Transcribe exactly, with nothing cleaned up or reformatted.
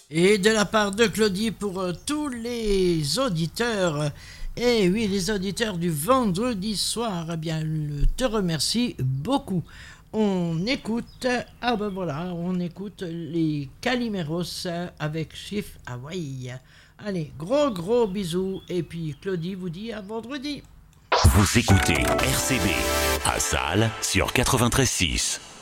Et de la part de Claudie pour euh, tous les auditeurs. Et oui, les auditeurs du vendredi soir, eh bien, le- te remercie beaucoup. On écoute, ah ben voilà, on écoute les Calimeros avec Chiffre Hawaii. Allez, gros gros bisous. Et puis Claudie vous dit à vendredi. Vous écoutez R C B à Salle sur quatre-vingt-treize six.